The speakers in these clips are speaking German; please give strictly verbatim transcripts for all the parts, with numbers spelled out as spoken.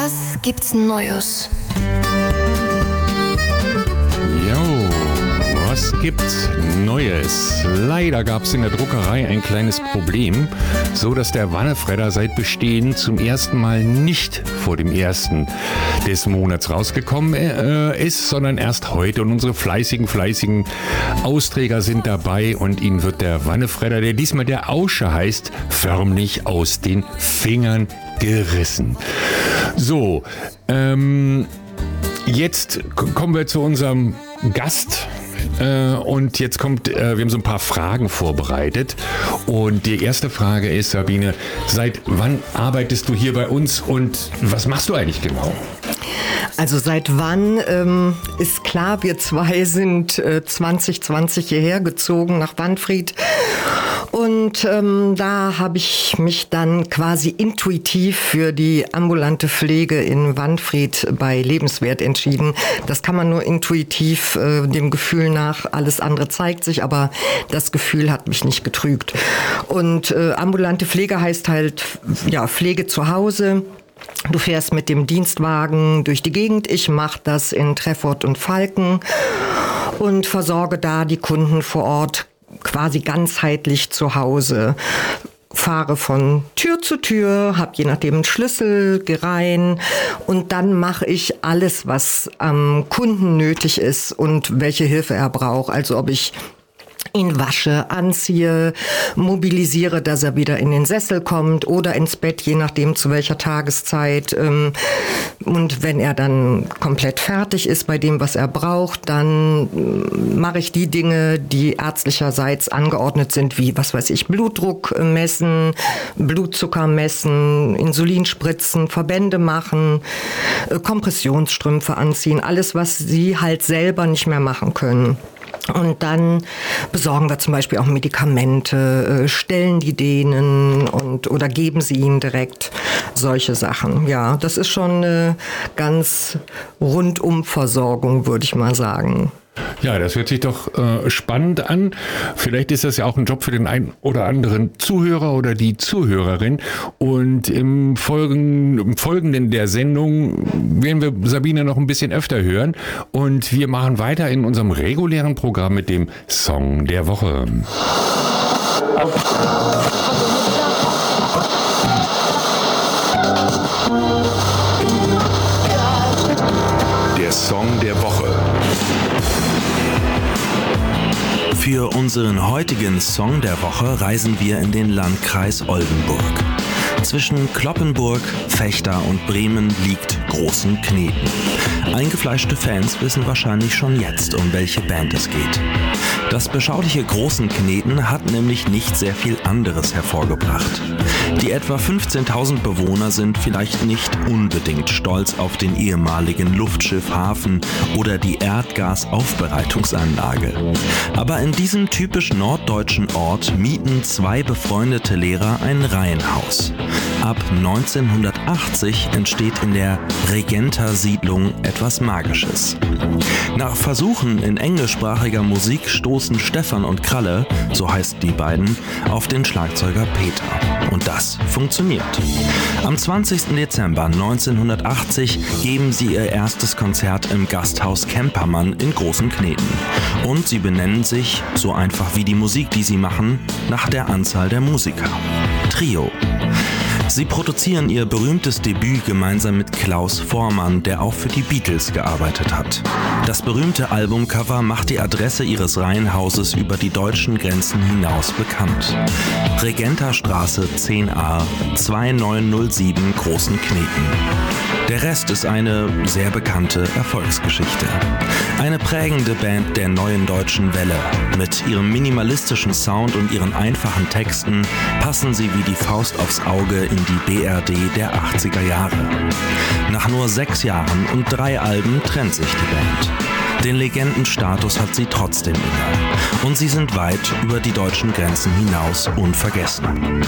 Was gibt's Neues? Jo, was gibt's Neues? Leider gab es in der Druckerei ein kleines Problem, so dass der Wannefredder seit Bestehen zum ersten Mal nicht vor dem ersten des Monats rausgekommen äh, ist, sondern erst heute. Und unsere fleißigen, fleißigen Austräger sind dabei und ihnen wird der Wannefredder, der diesmal der Ausche heißt, förmlich aus den Fingern gerissen. So, ähm, jetzt k- kommen wir zu unserem Gast. Äh, und jetzt kommt, äh, wir haben so ein paar Fragen vorbereitet. Und die erste Frage ist, Sabine, seit wann arbeitest du hier bei uns und was machst du eigentlich genau? Also seit wann ähm, ist klar, wir zwei sind äh, zwanzig zwanzig hierher gezogen nach Wanfried. Und ähm, da habe ich mich dann quasi intuitiv für die ambulante Pflege in Wanfried bei Lebenswert entschieden. Das kann man nur intuitiv äh, dem Gefühl nach, alles andere zeigt sich, aber das Gefühl hat mich nicht getrügt. Und äh, ambulante Pflege heißt halt, ja, Pflege zu Hause. Du fährst mit dem Dienstwagen durch die Gegend. Ich mache das in Treffort und Falken und versorge da die Kunden vor Ort quasi ganzheitlich zu Hause. Fahre von Tür zu Tür, habe je nachdem einen Schlüssel, geh rein und dann mache ich alles, was am Kunden nötig ist und welche Hilfe er braucht. Also ob ich ihn wasche, anziehe, mobilisiere, dass er wieder in den Sessel kommt oder ins Bett, je nachdem zu welcher Tageszeit. Und wenn er dann komplett fertig ist bei dem, was er braucht, dann mache ich die Dinge, die ärztlicherseits angeordnet sind, wie, was weiß ich, Blutdruck messen, Blutzucker messen, Insulinspritzen, Verbände machen, Kompressionsstrümpfe anziehen, alles, was sie halt selber nicht mehr machen können. Und dann besorgen wir zum Beispiel auch Medikamente, stellen die denen und oder geben sie ihnen direkt, solche Sachen. Ja, das ist schon eine ganz rundum Versorgung, würde ich mal sagen. Ja, das hört sich doch äh, spannend an. Vielleicht ist das ja auch ein Job für den einen oder anderen Zuhörer oder die Zuhörerin. Und im, Folgen, im Folgenden der Sendung werden wir Sabine noch ein bisschen öfter hören. Und wir machen weiter in unserem regulären Programm mit dem Song der Woche. Der Song der Woche. Für unseren heutigen Song der Woche reisen wir in den Landkreis Oldenburg. Zwischen Cloppenburg, Vechta und Bremen liegt Großenkneten. Eingefleischte Fans wissen wahrscheinlich schon jetzt, um welche Band es geht. Das beschauliche Großenkneten hat nämlich nicht sehr viel anderes hervorgebracht. Die etwa fünfzehntausend Bewohner sind vielleicht nicht unbedingt stolz auf den ehemaligen Luftschiffhafen oder die Erdgasaufbereitungsanlage. Aber in diesem typisch norddeutschen Ort mieten zwei befreundete Lehrer ein Reihenhaus. Ab neunzehnhundertachtzig entsteht in der Regenta-Siedlung etwas Magisches. Nach Versuchen in englischsprachiger Musik stoßen Stefan und Kralle, so heißen die beiden, auf den Schlagzeuger Peter. Und das funktioniert. Am zwanzigsten Dezember neunzehnhundertachtzig geben sie ihr erstes Konzert im Gasthaus Kempermann in Großenkneten. Und sie benennen sich, so einfach wie die Musik, die sie machen, nach der Anzahl der Musiker. Trio. Sie produzieren ihr berühmtes Debüt gemeinsam mit Klaus Voormann, der auch für die Beatles gearbeitet hat. Das berühmte Albumcover macht die Adresse ihres Reihenhauses über die deutschen Grenzen hinaus bekannt. Regentastraße zehn a zweitausendneunhundertsieben Großenkneten. Der Rest ist eine sehr bekannte Erfolgsgeschichte. Eine prägende Band der neuen deutschen Welle. Mit ihrem minimalistischen Sound und ihren einfachen Texten passen sie wie die Faust aufs Auge in die B R D der achtziger Jahre. Nach nur sechs Jahren und drei Alben trennt sich die Band. Den Legendenstatus hat sie trotzdem inne. Und sie sind weit über die deutschen Grenzen hinaus unvergessen.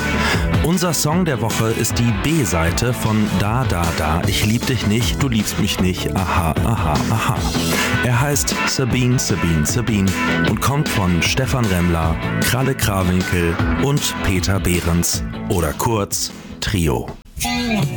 Unser Song der Woche ist die B-Seite von Da Da Da, ich lieb dich nicht, du liebst mich nicht, aha, aha, aha. Er heißt Sabine, Sabine, Sabine und kommt von Stefan Remmler, Kralle Krawinkel und Peter Behrens oder kurz Trio.